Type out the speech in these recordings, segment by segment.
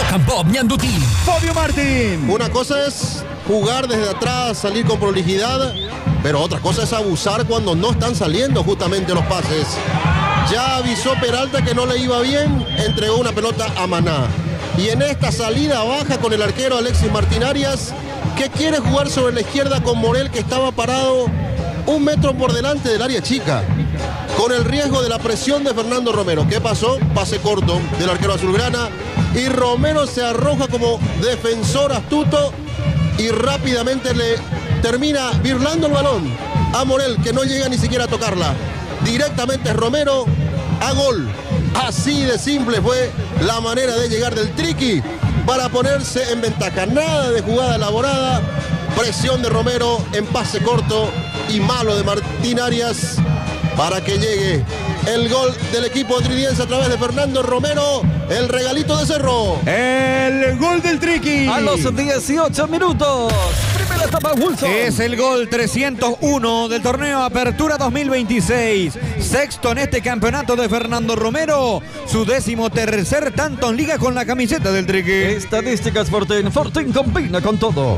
Rock and Pop Ñandutí. Fabio Martín. Una cosa es jugar desde atrás, salir con prolijidad, pero otra cosa es abusar cuando no están saliendo justamente los pases. Ya avisó Peralta que no le iba bien, entregó una pelota a Maná. Y en esta salida baja con el arquero Alexis Martín Arias, que quiere jugar sobre la izquierda con Morel, que estaba parado 1 metro por delante del área chica, con el riesgo de la presión de Fernando Romero. ¿Qué pasó? Pase corto del arquero azulgrana y Romero se arroja como defensor astuto y rápidamente le termina birlando el balón a Morel, que no llega ni siquiera a tocarla. Directamente Romero a gol. Así de simple fue la manera de llegar del Triqui para ponerse en ventaja. Nada de jugada elaborada, presión de Romero en pase corto y malo de Martín Arias para que llegue el gol del equipo trinidense a través de Fernando Romero, el regalito de Cerro. El gol del Triqui. A los 18 minutos. Primera etapa, Wilson. Es el gol 301 del torneo Apertura 2026. Sexto en este campeonato de Fernando Romero. Su 13º tanto en liga con la camiseta del Triqui. Estadísticas Fortín. Fortín combina con todo.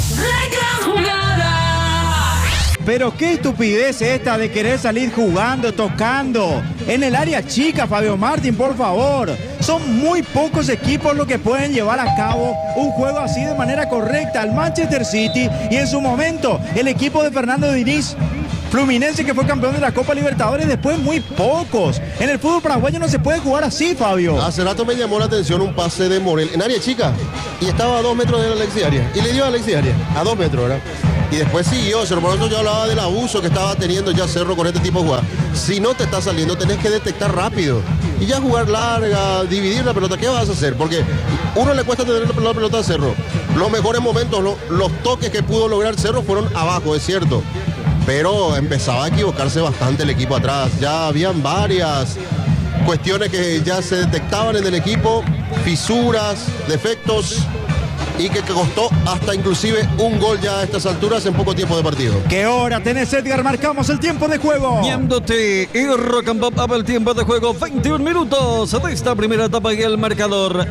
Pero qué estupidez esta de querer salir jugando, tocando en el área chica, Fabio Martín, por favor. Son muy pocos equipos los que pueden llevar a cabo un juego así de manera correcta. El Manchester City y en su momento el equipo de Fernando Diniz, Fluminense, que fue campeón de la Copa Libertadores, después muy pocos. En el fútbol paraguayo no se puede jugar así, Fabio. Hace rato me llamó la atención un pase de Morel en área chica y estaba a 2 metros de Alexis Arias. Y le dio a Alexis Arias, a 2 metros, ¿verdad? Y después siguió, Cerro. Por eso yo hablaba del abuso que estaba teniendo ya Cerro con este tipo de jugadas. Si no te está saliendo, tenés que detectar rápido. Y ya jugar larga, dividir la pelota, ¿qué vas a hacer? Porque uno le cuesta tener la pelota a Cerro. Los mejores momentos, los toques que pudo lograr Cerro fueron abajo, es cierto. Pero empezaba a equivocarse bastante el equipo atrás. Ya habían varias cuestiones que ya se detectaban en el equipo, fisuras, defectos, y que costó hasta inclusive un gol ya a estas alturas en poco tiempo de partido. ¿Qué hora tenés, Edgar? Marcamos el tiempo de juego. Ñandutí y Rock and Pop abre el tiempo de juego. 21 minutos de esta primera etapa y el marcador.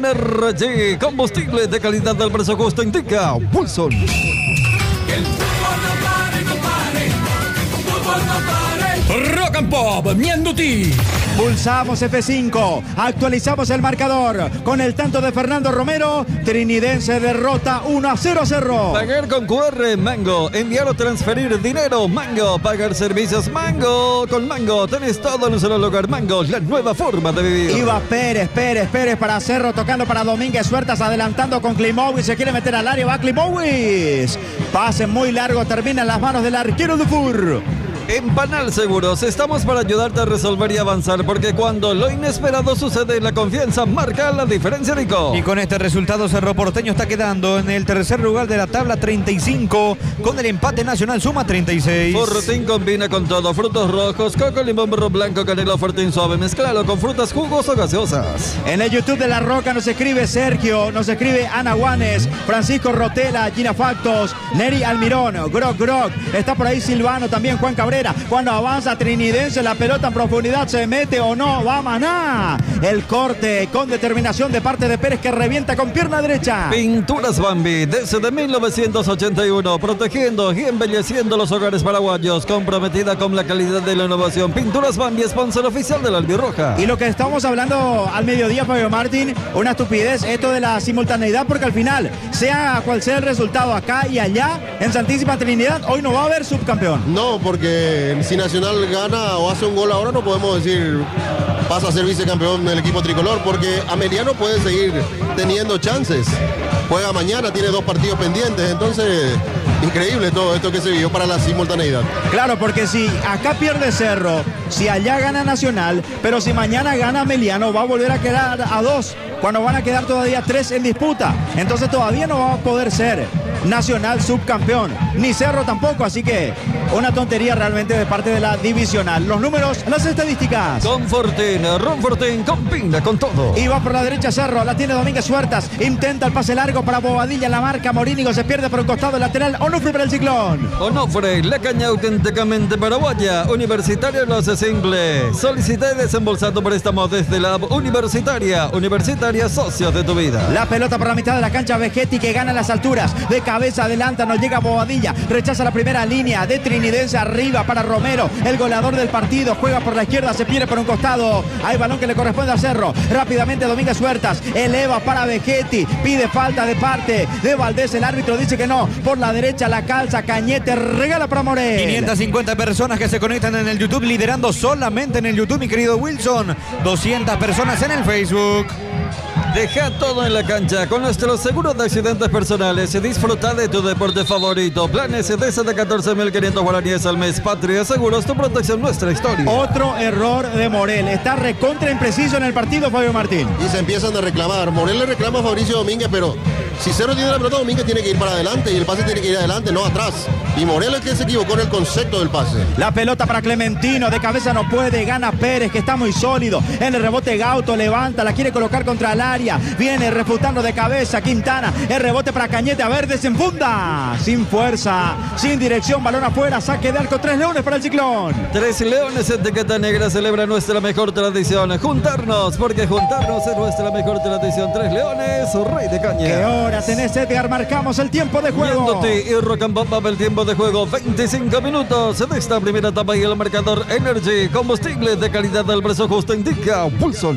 NRG, combustible de calidad del precio justo, indica Wilson. Que el fútbol no pare, compadre. Fútbol no pare. Rock and Pop Ñandutí. Pulsamos F5, actualizamos el marcador con el tanto de Fernando Romero. Trinidense derrota 1-0 Cerro. Pagar con QR, Mango. Enviar o transferir dinero, Mango. Pagar servicios, Mango. Con Mango tenés todo en un solo lugar. Mango, la nueva forma de vivir. Iba Pérez para Cerro, tocando para Domínguez Huertas, adelantando con Klimowicz, se quiere meter al área, va Klimowicz. Pase muy largo, termina en las manos del arquero Dufour. En Panal Seguros estamos para ayudarte a resolver y avanzar, porque cuando lo inesperado sucede, la confianza marca la diferencia, Nico. Y con este resultado, Cerro Porteño está quedando en el tercer lugar de la tabla, 35. Con el empate nacional suma 36. Fortín combina con todo: frutos rojos, coco, limón, burro blanco, canela, Fortín suave, mezclalo con frutas, jugos o gaseosas. En el YouTube de La Roca nos escribe Sergio, nos escribe Ana Guanes, Francisco Rotela, Gina Factos, Neri Almirón, Grog, está por ahí Silvano, también Juan Cabrera. Cuando avanza Trinidense, la pelota en profundidad, se mete o no, va Maná. El corte con determinación de parte de Pérez, que revienta con pierna derecha. Pinturas Bambi, desde 1981, protegiendo y embelleciendo los hogares paraguayos, comprometida con la calidad de la innovación. Pinturas Bambi, sponsor oficial de la Albirroja. Y lo que estamos hablando al mediodía, Fabio Martín, una estupidez esto de la simultaneidad, porque al final, sea cual sea el resultado acá y allá, en Santísima Trinidad, hoy no va a haber subcampeón. No, porque si Nacional gana o hace un gol ahora, no podemos decir pasa a ser vicecampeón del equipo tricolor, porque Ameliano puede seguir teniendo chances. Juega mañana, tiene 2 partidos pendientes, entonces increíble todo esto que se vio para la simultaneidad. Claro, porque si acá pierde Cerro, si allá gana Nacional, pero si mañana gana Ameliano, va a volver a quedar a 2, cuando van a quedar todavía 3 en disputa. Entonces todavía no va a poder ser Nacional subcampeón, ni Cerro tampoco, así que una tontería realmente de parte de la divisional. Los números, las estadísticas. Con Fortín, Ron Fortín combina con todo. Y va por la derecha Cerro, la tiene Domínguez Huertas, intenta el pase largo para Bobadilla, la marca Morínigo, se pierde por un costado lateral, Onofre para el Ciclón. Onofre, la caña auténticamente paraguaya. Universitario lo hace simple. Solicita y desembolsa tu préstamo desde la Universitaria. Universitaria, socios de tu vida. La pelota por la mitad de la cancha, Vegetti que gana las alturas, de cabeza adelanta, nos llega Bobadilla, rechaza la primera línea, de Trinidense arriba para Romero, el goleador del partido, juega por la izquierda, se pierde por un costado, hay balón que le corresponde a Cerro, rápidamente Domínguez Huertas, eleva para Vegetti, pide falta de parte de Valdés, el árbitro dice que no, por la derecha la calza, Cañete regala para Morel. 550 personas que se conectan en el YouTube, liderando solamente en el YouTube, mi querido Wilson, 200 personas en el Facebook. Deja todo en la cancha con nuestros seguros de accidentes personales. Disfruta de tu deporte favorito. Planes desde 14.500 guaraníes al mes. Patria Seguros, tu protección, nuestra historia. Otro error de Morel. Está recontra impreciso en el partido, Fabio Martín. Y se empiezan a reclamar. Morel le reclama a Fabricio Domínguez, pero si Cerro tiene la pelota, Domínguez tiene que ir para adelante y el pase tiene que ir adelante, no atrás. Y Morel es el que se equivocó en el concepto del pase. La pelota para Clementino, de cabeza no puede, gana Pérez, que está muy sólido. En el rebote Gauto levanta, la quiere colocar contra el área. Viene refutando de cabeza Quintana. El rebote para Cañete, a ver, desenfunda. Sin fuerza, sin dirección, balón afuera, saque de arco, 3 leones para el Ciclón. 3 leones, etiqueta negra, celebra nuestra mejor tradición. Juntarnos, porque juntarnos es nuestra mejor tradición. 3 leones, rey de caña. ¿Qué hora tenés, Edgar? Marcamos el tiempo de juego. Miéndote y Rock and Pop, el tiempo de juego, 25 minutos de esta primera etapa y el marcador Energy, combustible de calidad del precio justo, indica Wilson.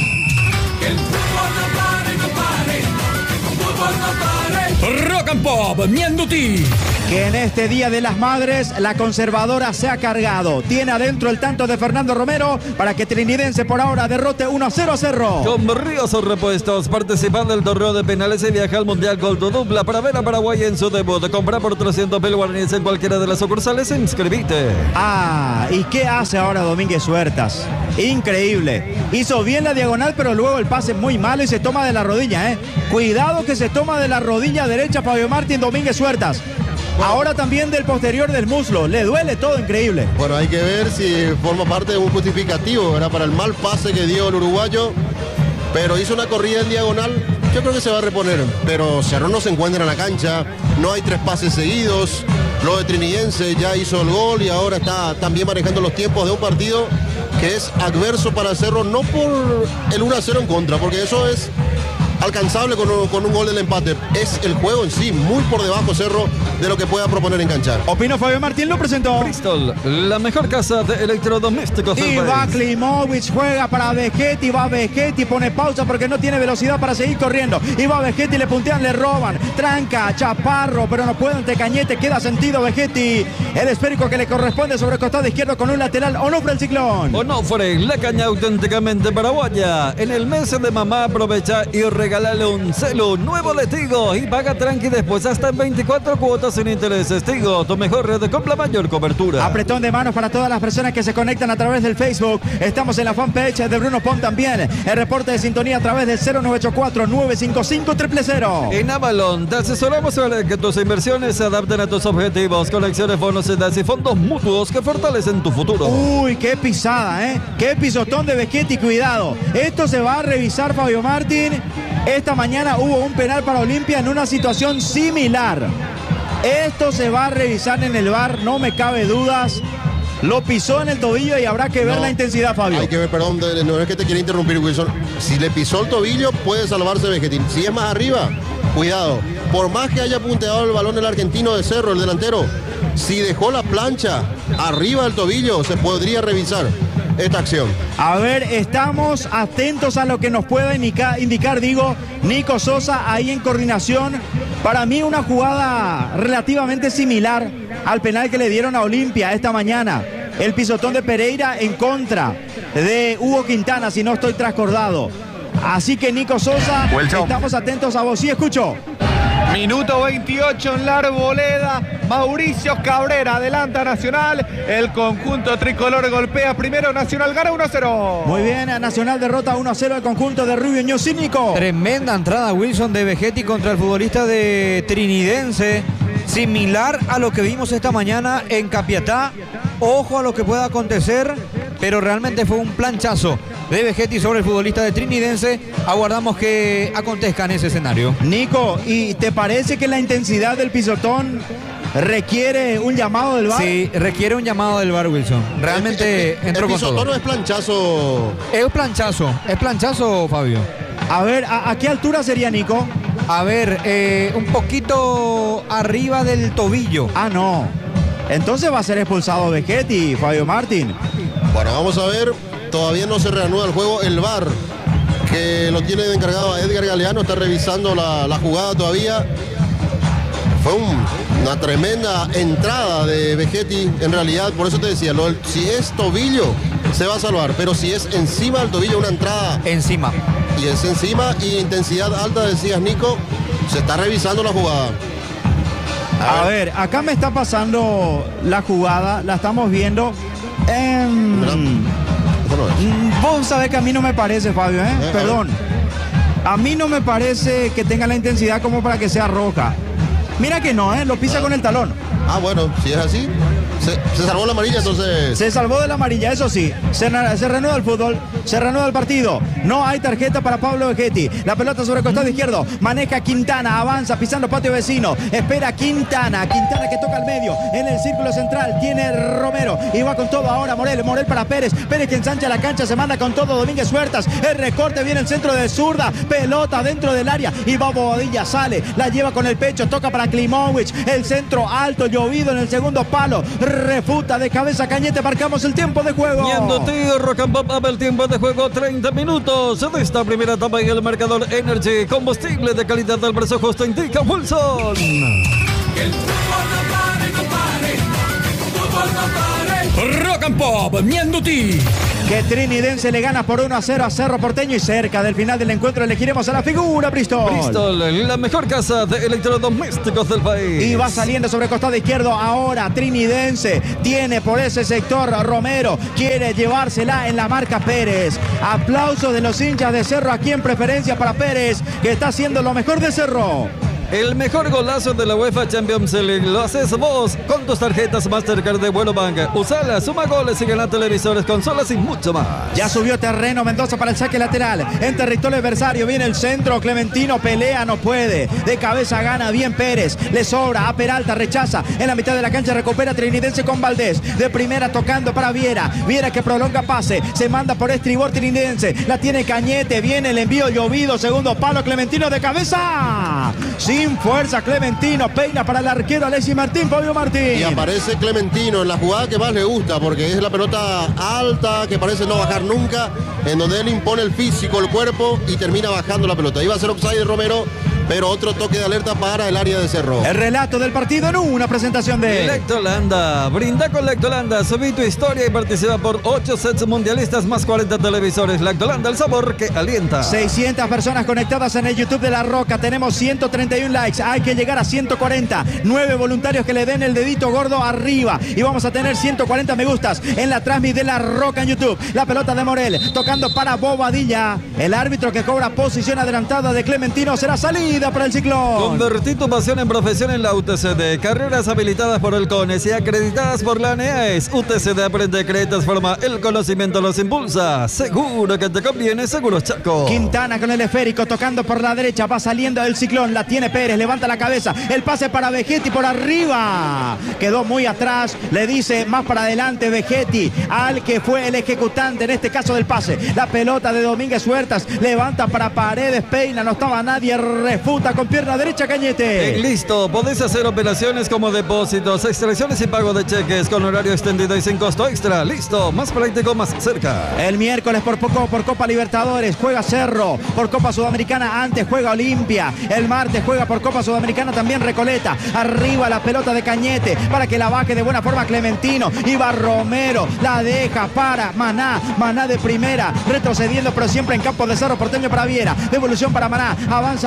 Que el fútbol no pare, no pare. Fútbol no pare. Rock and Pop, Mienduti. Que en este Día de las Madres la conservadora se ha cargado. Tiene adentro el tanto de Fernando Romero para que Trinidense por ahora derrote 1-0 a Cerro. Con Ríos Repuestos, participa del torneo de penales y viaja al Mundial con tu dupla para ver a Paraguay en su debut. Compra por 300.000 guaraníes en cualquiera de las sucursales e inscribite. Ah, ¿y qué hace ahora Domínguez Huertas? Increíble. Hizo bien la diagonal, pero luego el pase muy malo y se toma de la rodilla, ¿eh? Cuidado que se toma de la rodilla derecha Fabio Martín Domínguez Huertas. Ahora también del posterior del muslo. Le duele todo, increíble. Bueno, hay que ver si forma parte de un justificativo, ¿verdad? Para el mal pase que dio el uruguayo. Pero hizo una corrida en diagonal. Yo creo que se va a reponer. Pero Cerro no se encuentra en la cancha. No hay 3 pases seguidos. Lo de Trinidense ya hizo el gol y ahora está también manejando los tiempos de un partido que es adverso para Cerro. No por el 1-0 en contra, porque eso es alcanzable con un gol del empate. Es el juego en sí, muy por debajo Cerro de lo que pueda proponer en cancha. Opino Fabio Martín, lo presentó. Bristol, la mejor casa de electrodomésticos del Y país. va Klimovic, juega para Vegetti, va Vegetti, pone pausa porque no tiene velocidad para seguir corriendo. Y va Vegetti, le puntean, le roban. Tranca, Chaparro, pero no puede ante Cañete, queda sentido Vegetti. El esférico que le corresponde sobre el costado izquierdo con un lateral. Onofre el Ciclón. Onofre, la caña auténticamente paraguaya. En el mes de mamá aprovecha y regálale un celu nuevo de Tigo y paga tranqui después hasta en 24 cuotas sin intereses. Tigo, tu mejor red con la mayor cobertura. Apretón de manos para todas las personas que se conectan a través del Facebook. Estamos en la fanpage de Bruno Pon también. El reporte de sintonía a través del 0984-955-000. En Avalon te asesoramos para que tus inversiones se adapten a tus objetivos. Conexiones, bonos y fondos mutuos que fortalecen tu futuro. Uy, qué pisada, ¿eh? Qué pisotón de Vegetti, cuidado. Esto se va a revisar, Fabio Martín. Esta mañana hubo un penal para Olimpia en una situación similar. Esto se va a revisar en el VAR, no me cabe dudas. Lo pisó en el tobillo y habrá que ver la intensidad, Fabio. Hay que ver, perdón, no es que te quiera interrumpir, Wilson. Si le pisó el tobillo, puede salvarse Vegetti. Si es más arriba, cuidado. Por más que haya punteado el balón el argentino de Cerro, el delantero, si dejó la plancha arriba del tobillo, se podría revisar esta acción. A ver, estamos atentos a lo que nos pueda indicar, digo, Nico Sosa ahí en coordinación. Para mí una jugada relativamente similar al penal que le dieron a Olimpia esta mañana. El pisotón de Pereira en contra de Hugo Quintana, si no estoy trascordado. Así que Nico Sosa, estamos atentos a vos. Sí, escucho. Minuto 28 en la Arboleda. Mauricio Cabrera adelanta a Nacional. El conjunto tricolor golpea primero. Nacional gana 1-0. Muy bien, Nacional derrota 1-0 el conjunto de Rubio Ñusínico. Tremenda entrada, Wilson, de Vegetti contra el futbolista de Trinidense. Similar a lo que vimos esta mañana en Capiatá. Ojo a lo que pueda acontecer, pero realmente fue un planchazo de Vegetti sobre el futbolista de Trinidense. Aguardamos que acontezca en ese escenario. Nico, ¿y te parece que la intensidad del pisotón requiere un llamado del VAR? Sí, requiere un llamado del VAR, Wilson. Realmente entró con todo. El pisotón no es planchazo. Es planchazo, Fabio. A ver, ¿a qué altura sería, Nico? A ver, un poquito arriba del tobillo. Ah, no. Entonces va a ser expulsado Vegetti, Fabio Martín. Bueno, vamos a ver. Todavía no se reanuda el juego. El VAR, que lo tiene de encargado a Edgar Galeano, está revisando la jugada todavía. Fue una tremenda entrada de Vegetti, en realidad. Por eso te decía, si es tobillo, se va a salvar. Pero si es encima del tobillo, una entrada. Encima. Y es encima y intensidad alta, decías, Nico. Se está revisando la jugada. A ver, acá me está pasando la jugada. La estamos viendo. Vos sabés que a mí no me parece, Fabio, perdón. A mí no me parece que tenga la intensidad como para que sea roja. Mira que no, lo pisa con el talón. Ah, bueno, si es así, se salvó la amarilla, entonces. Se salvó de la amarilla, eso sí. Se reanuda el fútbol, se reanuda el partido. No hay tarjeta para Pablo Vegetti. La pelota sobre el costado izquierdo. Maneja Quintana, avanza pisando patio vecino. Espera Quintana que toca al medio. En el círculo central tiene Romero. Y va con todo ahora Morel para Pérez. Pérez que ensancha la cancha, se manda con todo Domínguez Huertas. El recorte viene el centro de zurda. Pelota dentro del área. Y va Bobadilla, sale. La lleva con el pecho, toca para Klimovic. El centro alto, llovido en el segundo palo. Refuta de cabeza Cañete. Marcamos el tiempo de juego. Yendo tío, Rock and Pop abre el tiempo de juego, 30 minutos de esta primera etapa y el marcador Energy, combustible de calidad al precio justo, indica Wilson. El fútbol no pare, fútbol no pare. Rock and Pop, Mienduti. Que Trinidense le gana por 1-0 a Cerro Porteño y cerca del final del encuentro elegiremos a la figura Bristol. Bristol, la mejor casa de electrodomésticos del país. Y va saliendo sobre el costado izquierdo ahora Trinidense. Tiene por ese sector Romero. Quiere llevársela en la marca Pérez. Aplausos de los hinchas de Cerro aquí en preferencia para Pérez, que está haciendo lo mejor de Cerro. El mejor golazo de la UEFA Champions League lo haces vos con tus tarjetas Mastercard de Vuelo Bank. Usala, suma goles y gana televisores, consolas y mucho más. Ya subió terreno Mendoza para el saque lateral. En territorio adversario viene el centro. Clementino pelea, no puede. De cabeza gana bien Pérez. Le sobra a Peralta, rechaza. En la mitad de la cancha recupera Trinidense con Valdés. De primera tocando para Viera. Viera que prolonga pase. Se manda por estribor Trinidense. La tiene Cañete. Viene el envío llovido. Segundo palo Clementino de cabeza. Sin fuerza Clementino, peina para el arquero Alexis Martín, Fabio Martín. Y aparece Clementino en la jugada que más le gusta, porque es la pelota alta que parece no bajar nunca, en donde él impone el físico, el cuerpo y termina bajando la pelota. Iba a ser offside de Romero, pero otro toque de alerta para el área de Cerro. El relato del partido en una presentación de Lectolanda. Brinda con Lectolanda. Subí tu historia y participa por 8 sets mundialistas más 40 televisores. Lectolanda, el sabor que alienta. 600 personas conectadas en el YouTube de La Roca. Tenemos 131 likes. Hay que llegar a 140. 9 voluntarios que le den el dedito gordo arriba. Y vamos a tener 140 me gustas en la transmisión de La Roca en YouTube. La pelota de Morel tocando para Bobadilla. El árbitro que cobra posición adelantada de Clementino será salida para el Ciclón. Convertí tu pasión en profesión en la UTCD. Carreras habilitadas por el CONES y acreditadas por la ANEAES. UTCD aprende que transforma el conocimiento, los impulsa. Seguro que te conviene, Seguro Chaco. Quintana con el esférico tocando por la derecha. Va saliendo el Ciclón. La tiene Pérez. Levanta la cabeza. El pase para Vegetti por arriba. Quedó muy atrás. Le dice más para adelante Vegetti al que fue el ejecutante en este caso del pase. La pelota de Domínguez Huertas. Levanta para Paredes. Peina. No estaba nadie. Refuta con pierna derecha Cañete. Listo, podés hacer operaciones como depósitos, extracciones y pago de cheques con horario extendido y sin costo extra. Listo, más práctico, más cerca. El miércoles por Copa Libertadores juega Cerro, por Copa Sudamericana antes juega Olimpia. El martes juega por Copa Sudamericana también Recoleta. Arriba la pelota de Cañete para que la baje de buena forma Clementino. Y va Romero, la deja para Maná de primera, retrocediendo pero siempre en campo de Cerro Porteño para Viera. Devolución para Maná, avanza Maná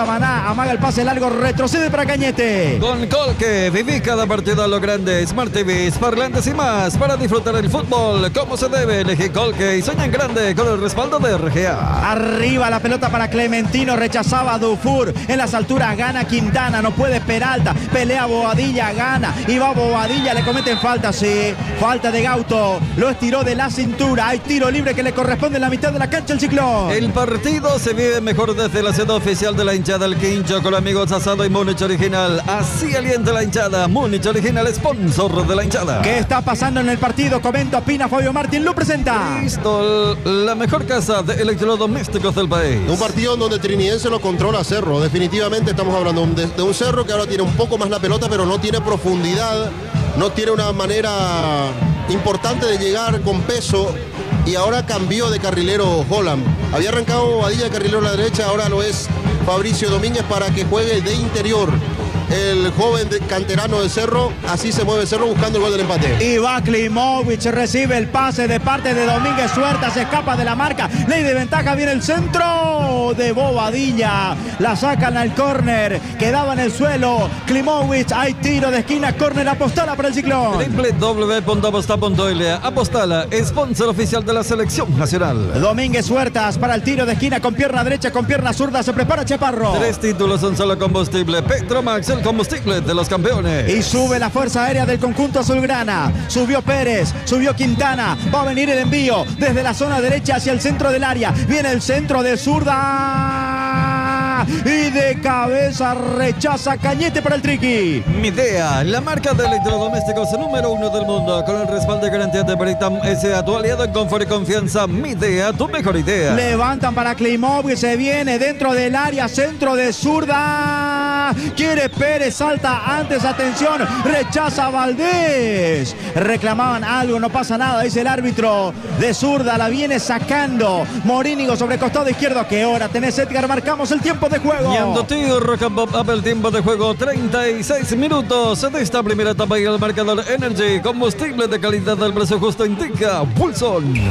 amaga el pase largo, retrocede para Cañete. Con Colque, viví cada partido a lo grande. Smart TVs, parlantes y más para disfrutar el fútbol como se debe. Elegí Colque y sueña en grande con el respaldo de RGA. Arriba la pelota para Clementino, rechazaba a Dufour. En las alturas gana Quintana, no puede Peralta. Pelea Bobadilla, gana. Y va Bobadilla, le cometen falta, sí. Falta de Gauto, lo estiró de la cintura. Hay tiro libre que le corresponde en la mitad de la cancha al Ciclón. El partido se vive mejor desde la sede oficial de la hinchada El Quincho con amigos Asado y Múnich Original. Así alienta la hinchada. Múnich Original, sponsor de la hinchada. ¿Qué está pasando en el partido? Comenta, opina Fabio Martín, lo presenta. Listo, la mejor casa de electrodomésticos del país. Un partido donde Trinidense lo controla Cerro. Definitivamente estamos hablando de un Cerro que ahora tiene un poco más la pelota, pero no tiene profundidad, no tiene una manera importante de llegar con peso. Y ahora cambió de carrilero Holland. Había arrancado Bobadilla de carrilero a la derecha, ahora lo es Fabricio Domínguez para que juegue de interior. El joven canterano de Cerro, así se mueve Cerro buscando el gol del empate. Y va Klimovic, recibe el pase de parte de Domínguez Huerta, se escapa de la marca, ley de ventaja, viene el centro de Bobadilla, la sacan al córner, quedaba en el suelo, Klimovic, hay tiro de esquina, córner, Apostala para el Ciclón. www.apostala.l. Apostala, sponsor oficial de la selección nacional. Domínguez Huertas para el tiro de esquina con pierna derecha, con pierna zurda, se prepara Chaparro. 3 títulos, un solo combustible. Petromax, el combustible de los campeones. Y sube la fuerza aérea del conjunto azulgrana. Subió Pérez, subió Quintana. Va a venir el envío desde la zona derecha hacia el centro del área. Viene el centro de zurda. Y de cabeza rechaza Cañete para el Triqui. Midea, la marca de electrodomésticos número 1 del mundo. Con el respaldo de garantía de Britam S.A. Tu aliado en confort y confianza. Midea, tu mejor idea. Levantan para Klimovic, se viene dentro del área, centro de zurda. Quiere Pérez, salta antes, atención, rechaza Valdés. Reclamaban algo, no pasa nada, dice el árbitro. De zurda la viene sacando Morínigo sobre costado izquierdo. ¿Qué hora tenés, Edgar? Marcamos el tiempo de juego. Yando tío, Rock and Pop up el tiempo de juego, 36 minutos de esta primera etapa y el marcador Energy, combustible de calidad del precio justo, indica Wilson. Que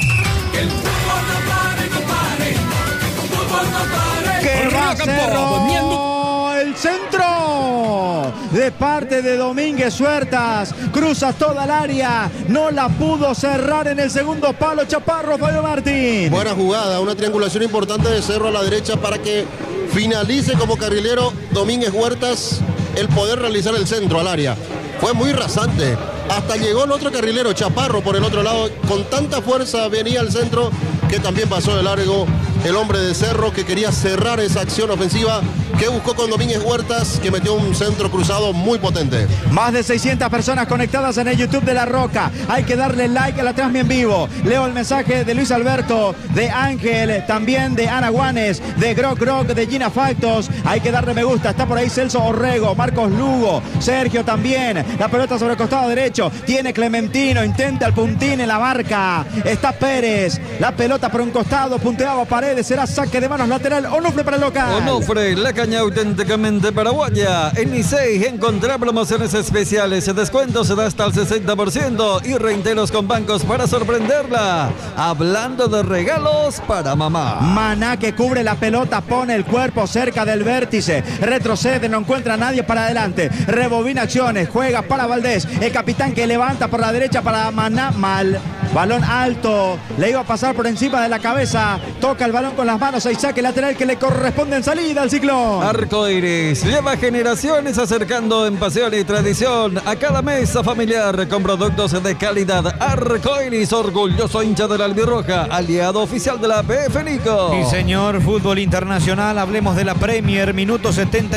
el fútbol no pare, compadre. Fútbol no pare. Que va Rock and Cerro. Pop, El centro de parte de Domínguez Huertas, cruza toda el área, no la pudo cerrar en el segundo palo Chaparro, Fabio Martín. Buena jugada, una triangulación importante de Cerro a la derecha para que finalice como carrilero Domínguez Huertas el poder realizar el centro al área. Fue muy rasante, hasta llegó el otro carrilero Chaparro por el otro lado, con tanta fuerza venía al centro que también pasó de largo el hombre de Cerro que quería cerrar esa acción ofensiva que buscó con Domínguez Huertas, que metió un centro cruzado muy potente. Más de 600 personas conectadas en el YouTube de La Roca. Hay que darle like a la transmisión en vivo. Leo el mensaje de Luis Alberto, de Ángel, también de Ana Guanes, de Groc Groc, de Gina Factos. Hay que darle me gusta. Está por ahí Celso Orrego, Marcos Lugo, Sergio también. La pelota sobre el costado derecho. Tiene Clementino, intenta el puntín en la marca. Está Pérez. La pelota por un costado, punteaba Paredes. Será saque de manos lateral. Onofre para el local. Onofre, la caña auténticamente paraguaya. En Licey encontrá promociones especiales, descuentos se da hasta el 60% y reintegros con bancos para sorprenderla. Hablando de regalos para mamá. Maná que cubre la pelota, pone el cuerpo cerca del vértice, retrocede, no encuentra a nadie para adelante, rebobina acciones, juega para Valdés, el capitán que levanta por la derecha para Maná, mal, balón alto, le iba a pasar por encima de la cabeza, toca el balón con las manos, hay saque lateral que le corresponde en salida al Ciclón. Arcoiris lleva generaciones acercando en pasión y tradición a cada mesa familiar con productos de calidad. Arcoiris, orgulloso hincha de la albirroja, aliado oficial de la PF Nico. Sí, señor, fútbol internacional, hablemos de la Premier, minuto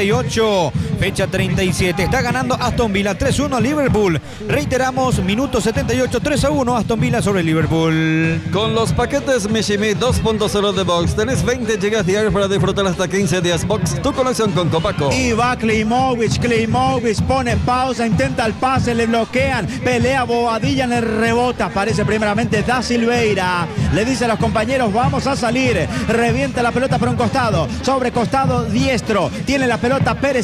78, fecha 37. Está ganando Aston Villa 3-1 a Liverpool. Reiteramos, minuto 78, 3-1 Aston Villa sobre Liverpool. Con los paquetes Mishimi 2.0 de Box tenés 20 GB diarios para disfrutar hasta 15 días. Box, tu conexión con Copaco. Y va Klimovic pone pausa, intenta el pase, le bloquean, pelea Bobadilla en el rebote, aparece primeramente Da Silveira, le dice a los compañeros vamos a salir, revienta la pelota por un costado, sobre costado diestro, tiene la pelota Pérez, saque de mano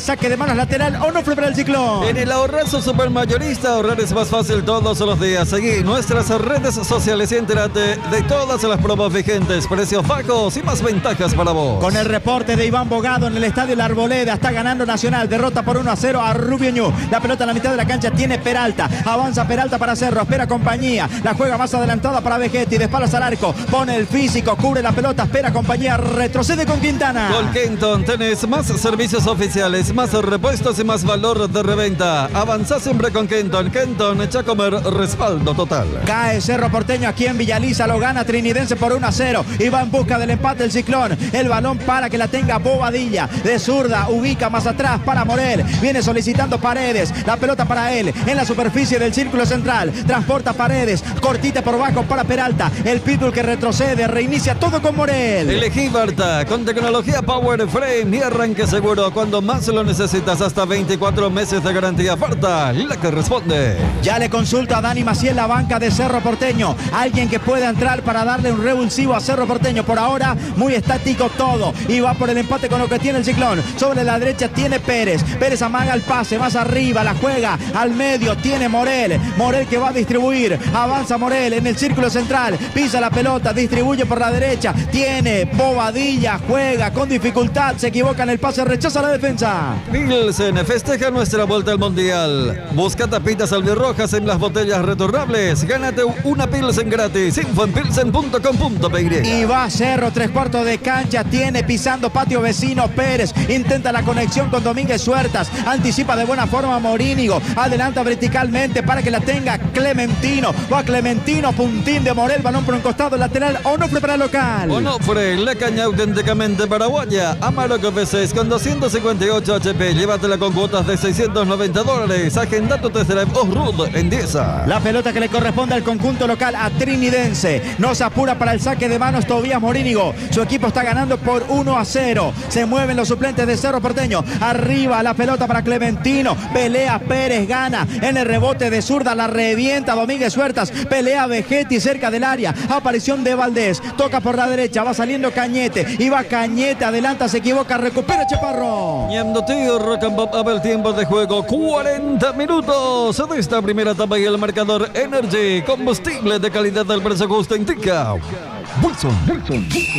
manos lateral, Onofre para el Ciclón. En el ahorrazo supermayorista, ahorrar es más fácil todos los días. Seguí nuestras redes sociales y entérate de todas las promos vigentes, precios bajos y más ventajas para vos. Con el reporte de Iván Bogado en el estadio La Arboleda, está ganando Nacional, derrota por 1-0 a Rubio Ñu. La pelota en la mitad de la cancha tiene Peralta, avanza Peralta para Cerro, espera compañía, la juega más adelantada para Vegetti, de espaldas al arco, pone el físico, cubre la pelota, espera compañía, retrocede con Quintana. Con Kenton tenés más servicios oficiales, más repuestos y más valor de reventa. Avanza siempre con Kenton. Kenton echa a comer, respaldo total. Cae Cerro Porteño aquí en Villaliza, lo gana Trinidense por 1-0 y va en busca del empate el Ciclón. El balón para que la tenga Bobadilla, de zurda, ubica más atrás para Morel, viene solicitando Paredes, la pelota para él, en la superficie del círculo central, transporta Paredes, cortita por bajo para Peralta, el Pitbull que retrocede, reinicia todo con Morel. Elegí Barta, con tecnología Power Frame y arranque seguro cuando más lo necesitas, hasta 24 meses de garantía. Barta, la que responde. Ya le consulto a Dani Maciel, la banca de Cerro Porteño, alguien que pueda entrar para darle un revulsivo a Cerro Porteño. Por ahora muy estático todo y va por el empate con lo que tiene el Ciclón. Sobre la derecha tiene Pérez, Pérez amaga el pase, más arriba la juega al medio, tiene Morel, Morel que va a distribuir, avanza Morel en el círculo central, pisa la pelota, distribuye por la derecha, tiene Bobadilla, juega con dificultad, se equivoca en el pase, rechaza la defensa. Pilsen festeja nuestra vuelta al Mundial. Busca tapitas albirrojas en las botellas retornables. Gánate una Pilsen gratis. Info en pilsen.com.py. Y va Cerro, 3/4 de cancha, tiene pisando patio vecino Pérez, intenta la conexión con Domínguez Suertas, anticipa de buena forma Morínigo, adelanta verticalmente para que la tenga Clementino, va Clementino, puntín de Morel, balón por un costado lateral, Onofre para el local. Onofre, la caña auténticamente paraguaya. Amarok V6 con 258 HP, llévatela con cuotas de $690. Agenda tu test drive Osrud en Dieza. La pelota que le corresponde al conjunto local, a Trinidense, no se apura para el saque de manos Tobías Morínigo, su equipo está ganando por 1-0, se mueven los suplentes de Cerro Porteño, arriba la pelota para Clementino, pelea Pérez, gana en el rebote de zurda, la revienta Domínguez Suertas, pelea Vegetti cerca del área, aparición de Valdés, toca por la derecha, va saliendo Cañete, y va Cañete, adelanta, se equivoca, recupera Chaparro. Ñando tío, Rock and Pop, a ver tiempo de juego, 40 minutos de esta primera etapa y el marcador Energy, combustible de calidad del precio justo indica Wilson. Que el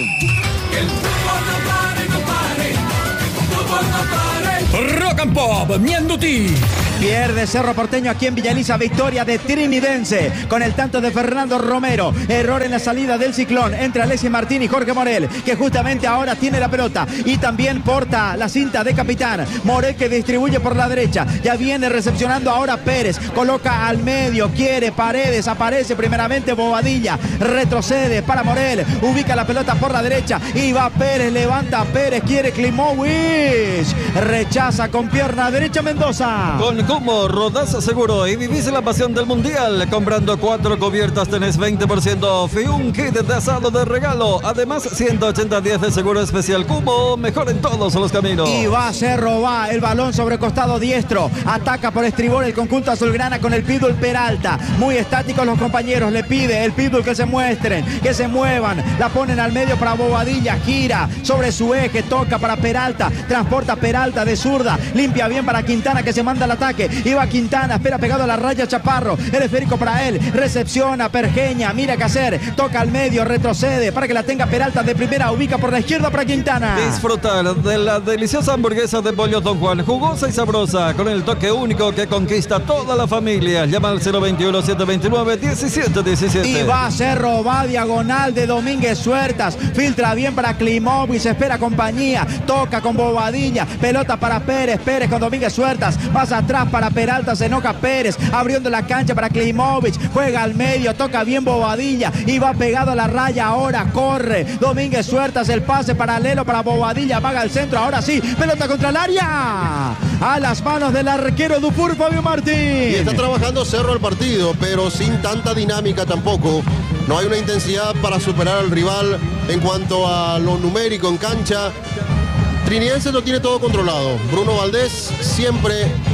fútbol no pare, no pare. Fútbol no pare. Rock and Pop, Mianduti. Pierde Cerro Porteño aquí en Villaliza, victoria de Trinidense con el tanto de Fernando Romero, error en la salida del Ciclón entre Alexis Martín y Jorge Morel, que justamente ahora tiene la pelota y también porta la cinta de capitán. Morel que distribuye por la derecha, ya viene recepcionando ahora Pérez, coloca al medio, quiere Paredes, aparece primeramente Bobadilla, retrocede para Morel, ubica la pelota por la derecha y va Pérez, levanta Pérez, quiere Klimovic, rechaza con pierna derecha Mendoza. Con Cumo, rodás seguro y vivís la pasión del Mundial. Comprando 4 cubiertas tenés 20% off y un kit de asado de regalo. Además, 180 días de seguro especial. Cumo, mejor en todos los caminos. Y va Cerro, va el balón sobre costado diestro. Ataca por estribor el conjunto azulgrana con el Pitbull Peralta. Muy estáticos los compañeros. Le pide el Pitbull que se muestren, que se muevan. La ponen al medio para Bobadilla. Gira sobre su eje, toca para Peralta. Transporta Peralta de zurda. Limpia bien para Quintana que se manda al ataque. Iba Quintana, espera pegado a la raya Chaparro, el esférico para él, recepciona Pergeña, mira qué hacer, toca al medio, retrocede para que la tenga Peralta de primera, ubica por la izquierda para Quintana. Disfrutar de la deliciosa hamburguesa de pollo Don Juan, jugosa y sabrosa, con el toque único que conquista toda la familia. Llama al 021-729-1717. Y va Cerro, va diagonal de Domínguez Suertas, filtra bien para Klimovic, espera compañía, toca con Bobadilla, pelota para Pérez, Pérez con Domínguez Suertas, más atrás para Peralta, se enoja Pérez, abriendo la cancha para Klimovic, juega al medio, toca bien Bobadilla y va pegado a la raya, ahora corre Domínguez Suertas, el pase paralelo para Bobadilla, paga al centro, ahora sí, pelota contra el área, a las manos del arquero Dufour, Fabio Martín. Y está trabajando Cerro el partido, pero sin tanta dinámica tampoco. No hay una intensidad para superar al rival en cuanto a lo numérico en cancha. Trinidense lo tiene todo controlado. Bruno Valdés siempre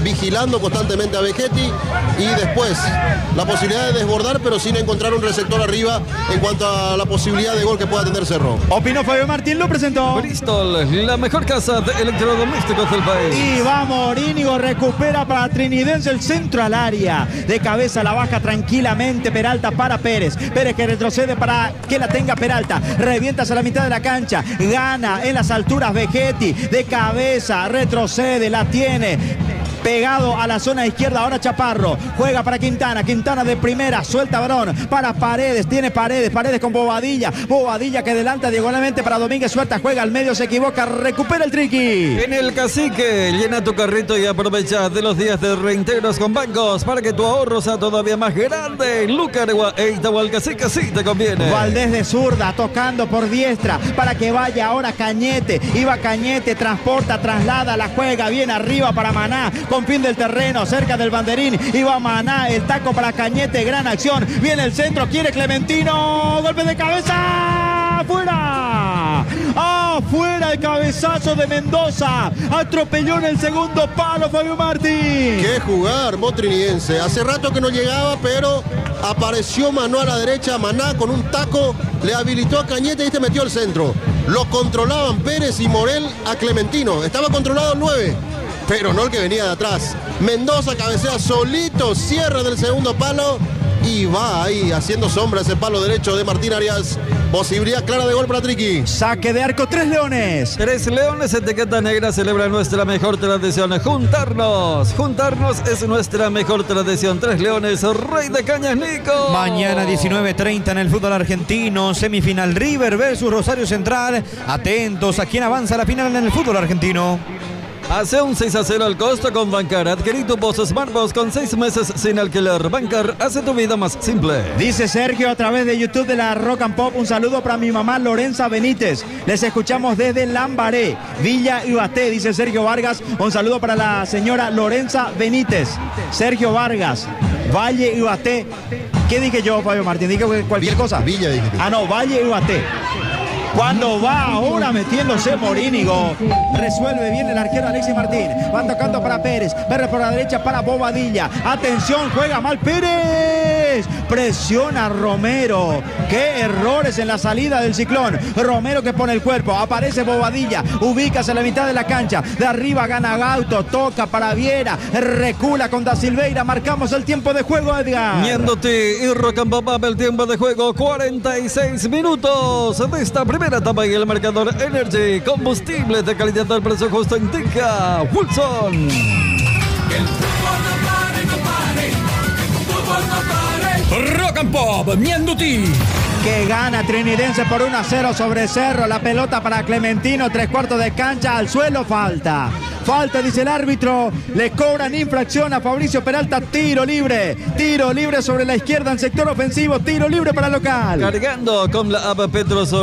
vigilando constantemente a Vegetti y después la posibilidad de desbordar, pero sin encontrar un receptor arriba en cuanto a la posibilidad de gol que pueda tener Cerro. Opinó Fabio Martín, lo presentó. Bristol, la mejor casa de electrodomésticos del país. Y vamos, Íñigo recupera para Trinidense el centro al área. De cabeza la baja tranquilamente Peralta para Pérez. Pérez que retrocede para que la tenga Peralta. Revienta hacia la mitad de la cancha. Gana en las alturas Vegetti. De cabeza, retrocede, la tiene. Pegado a la zona izquierda, ahora Chaparro. Juega para Quintana. Quintana de primera, suelta varón para Paredes. Tiene Paredes. Paredes con Bobadilla. Bobadilla que adelanta diagonalmente para Domínguez. Suelta, juega al medio, se equivoca. Recupera el Triqui. En el Cacique, llena tu carrito y aprovecha de los días de reintegros con bancos para que tu ahorro sea todavía más grande. Lucaragua e Itahualcacique sí te conviene. Valdés de zurda, tocando por diestra para que vaya ahora Cañete. Iba Cañete, transporta, traslada, la juega bien arriba para Maná. Con fin del terreno, cerca del banderín. Iba Maná, el taco para Cañete, gran acción. Viene el centro, quiere Clementino. Golpe de cabeza. ¡Fuera! ¡Afuera el cabezazo de Mendoza! Atropelló en el segundo palo Fabio Martín. ¡Qué jugar, Trinidense! Hace rato que no llegaba, pero apareció Maná a la derecha. Maná con un taco le habilitó a Cañete y este metió al centro. Lo controlaban Pérez y Morel a Clementino. Estaba controlado el 9. Pero no el que venía de atrás. Mendoza cabecea solito, cierra del segundo palo y va ahí haciendo sombra ese palo derecho de Martín Arias. Posibilidad clara de gol para Triqui. Saque de arco, 3 Leones. 3 Leones, etiqueta negra, celebra nuestra mejor tradición. Juntarnos es nuestra mejor tradición. 3 Leones, Rey de Cañas, Nico. Mañana 19:30 en el fútbol argentino, semifinal River versus Rosario Central. Atentos a quién avanza a la final en el fútbol argentino. Hace un 6-0 al costo con Bancar. Adquirí tu Post Smartbox con 6 meses sin alquiler. Bancar hace tu vida más simple. Dice Sergio a través de YouTube de la Rock and Pop. Un saludo para mi mamá Lorenza Benítez. Les escuchamos desde Lambaré, Villa Ibaté, dice Sergio Vargas. Un saludo para la señora Lorenza Benítez. Sergio Vargas, Valle Ibaté. ¿Qué dije yo, Fabio Martín? ¿Dije cualquier cosa? Villa, dijiste. Ah, no, Valle Ibaté. Cuando va ahora metiéndose Morínigo, resuelve bien el arquero Alexis Martín. Va tocando para Pérez. Pérez por la derecha para Bobadilla. Atención, juega mal Pérez. Presiona Romero. Qué errores en la salida del Ciclón. Romero que pone el cuerpo. Aparece Bobadilla. Ubícase a la mitad de la cancha. De arriba gana Gauto. Toca para Viera. Recula con Da Silveira. Marcamos el tiempo de juego, Edgar. Ñenduti y Rock and Pop, el tiempo de juego. 46 minutos de esta primera etapa y el marcador Energy, combustible de calidad al precio justo, indica Wilson. Que el fútbol no pare, compadre. Fútbol no pare. Rock and Pop, Ñenduti. Que gana Trinidense por 1-0 sobre Cerro. La pelota para Clementino, 3/4 de cancha, al suelo, falta. Falta, dice el árbitro. Le cobran infracción a Fabricio Peralta. Tiro libre sobre la izquierda en sector ofensivo. Tiro libre para local. Cargando con la app Petrosol.